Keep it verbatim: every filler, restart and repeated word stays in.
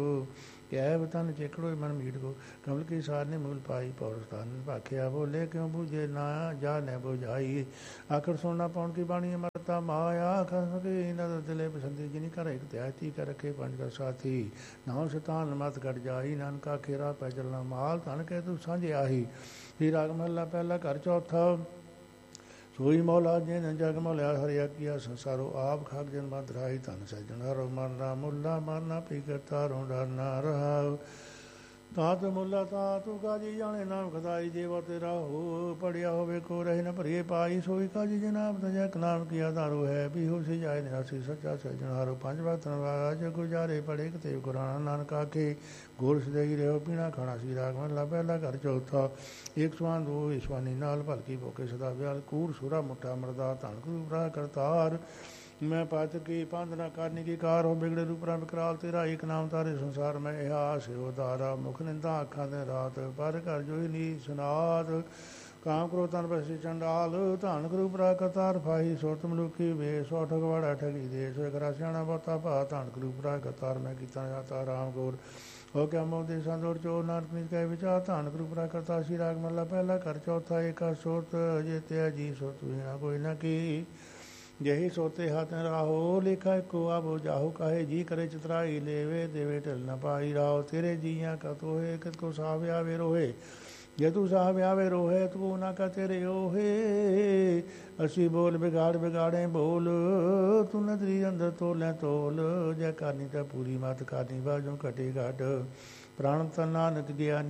ਕਹਿ ਬਤਨ ਚੇਕੜੋ ਮਨ ਮੀਟ ਕੋ ਕਮਲ ਕੀ ਸਾਰ ਨੇ ਮੂਲ ਪਾਈ ਪੌਰਸਤਾਨ ਭਾਖਿਆ ਬੋਲੇ ਕਿਉਂ ਬੂਝੇ ਨਾ ਜਾ ਨੇ ਬੁਝਾਈ ਆਖਰ ਸੁਣਨਾ ਪਾਉਣ ਕੀ ਬਾਣੀ ਮਰਤਾ ਮਾਇਆ ਖਸ ਕੇ ਨਦਰ ਦਿਲੇ ਪਸੰਦੀ ਜਿਨੀ ਕਰ ਇੱਕ ਤਿਆਤੀ ਕਰ ਰੱਖੇ ਪੰਜ ਕਰ ਸਾਥੀ ਨਾਮ ਸ਼ੈਤਾਨ ਮਤ ਕੱਢ ਜਾਈ ਨਾਨਕਾ ਖੇਰਾ ਪੈ ਚੱਲਣਾ ਮਾਲ ਧਨ ਕਹਿ ਤੂੰ ਸਾਂਝੇ ਆਹੀ ਹੀ ਰਾਗ ਮਹਲਾ ਪਹਿਲਾ ਘਰ ਚੌਥਾ ਸੋਈ ਮੌਲਾ ਜਿਨ ਜਗ ਮੌਲਿਆ ਹਰਿਆ ਕੀਆ ਸੰਸਾਰੋ ਆਪ ਖਾਕ ਜਨ ਮਤ ਰਾਈ ਧਨ ਸਜਣਾ ਰੋ ਮਰਨਾ ਮੁੱਲਾ ਮਰਨਾ ਪੀ ਕਰਤਾ ਰੋ ਡਰਨਾ ਰਹਾ ਤਾਤ ਮੁੱਲਾ ਤਾਤ ਕਾਜੀ ਜਾਣੇ ਨਾਮ ਖਦਾਈ ਜੇਵਾ ਤੇਰਾ ਹੋ ਪੜਿਆ ਹੋਵੇ ਕੋ ਰਹੇ ਨ ਭਰੀਏ ਪਾਈ ਸੋਈ ਕਾਜੀ ਜਨਾਬ ਤਜਾ ਨਾਮ ਕੀ ਆਧਾਰੋ ਹੈ ਵੀ ਹੋ ਸੇ ਜਾਏ ਨਿਰਾਸੀ ਸੱਚਾ ਸਜਣਾਰੋ ਪੰਜ ਵਕਤ ਨਵਾਜ ਗੁਜਾਰੇ ਪੜੇ ਕਿਤੇ ਕੁਰਾਨ ਨਾਨਕ ਆਖੇ ਗੋਰ ਸਦਈ ਰਹੋ ਪੀਣਾ ਖਾਣਾ ਸੀ ਰਾਗ ਮਹਲਾ ਪਹਿਲਾ ਘਰ ਚੌਥਾ ਇੱਕ ਸਵਾਨ ਦੋ ਈਸ਼ਵਾਨੀ ਨਾਲ ਭਲਕੀ ਭੋਕੇ ਸਦਾ ਵਿਆਲ ਕੂੜ ਸੁਰਾ ਮੁੱਠਾ ਮਰਦਾ ਧਨ ਗੁਰੂ ਭਰਾ ਕਰਤਾਰ ਮੈਂ ਪਾਤ ਕੀ ਪੰਧ ਨਾ ਕਰਨੀ ਕੀ ਕਾਰ ਹੋ ਬਿਗੜੇ ਰੂਪਰਾ ਵਿਕਰਾਲ ਤੇਰਾ ਇੱਕ ਨਾਮ ਤਾਰੇ ਸੰਸਾਰ ਮੈਂ ਇਹ ਆਸ ਉਦਾਰਾ ਮੁਖ ਨਿੰਦਾ ਅੱਖਾਂ ਦੇ ਰਾਤ ਪਰ ਘਰ ਜੋਈ ਨੀ ਸੁਨਾਤ ਕਾਮ ਕਰੋ ਤਨ ਬਸੀ ਚੰਡਾਲ ਧਨ ਗੁਰੂ ਭਰਾ ਕਰਤਾਰ ਫਾਹੀ ਸੁਰਤ ਮਲੂਕੀ ਵੇ ਸੋ ਠਗਵਾੜਾ ਠਗੀ ਦੇ ਸੋ ਕਰਾ ਸਿਆਣਾ ਬਹੁਤਾ ਭਾ ਧਨ ਗੁਰੂ ਭਰਾ ਕਰਤਾਰ ਮੈਂ ਕੀਤਾ ਜਾਤਾ ਰਾਮ ਗੋਰ ਹੋ ਗਿਆ ਮੋਹ ਦੇ ਸੰਦੋੜ ਚੋਰ ਨਾਨਕ ਨਿਜ ਕੈ ਵਿਚਾਰ ਧਨ ਗੁਰੂ ਭਰਾ ਕਰਤਾ ਸੀ ਰਾਗ ਮਹਲਾ ਪਹਿਲਾ ਘਰ ਚੌਥਾ ਏਕਾ ਸੁਰਤ ਜੇ ਤੇ ਜੀ ਸੁਰਤ ਨਾ ਕੋਈ ਨਾ ਕੀ ਜਹੀ ਸੋਤੇ ਹੱਥ ਰਾਹੋ ਲਿਖਾ ਕੋ ਆਬੋ ਜਾਹੋ ਕਾਹੇ ਜੀ ਕਰੇ ਚਤਰਾਈ ਲੇਵੇ ਦੇਵੇ ਢਲ ਨ ਪਾਈ ਰਾਹੋ ਤੇਰੇ ਜੀਆਂ ਕਾ ਤੋਹੇ ਕਿਤ ਕੋ ਸਾਹ ਆਵੇ ਰੋਹੇ ਜੇ ਤੂੰ ਸਾਹ ਆਵੇ ਰੋਹੇ ਤੂੰ ਨਾ ਕਾ ਤੇਰੇ ਓਹੇ ਅਸੀਂ ਬੋਲ ਬਿਗਾੜ ਬਿਗਾੜੇ ਬੋਲ ਤੂੰ ਨਦਰੀ ਅੰਦਰ ਤੋਲੇ ਤੋਲ ਜੈ ਕਰਨੀ ਤਾਂ ਪੂਰੀ ਮਤ ਕਰਨੀ ਬਾਜੋਂ ਘਟੇ ਘਟ ਪ੍ਰਾਣ ਤਨ ਨਾਨਕ ਗਿਆ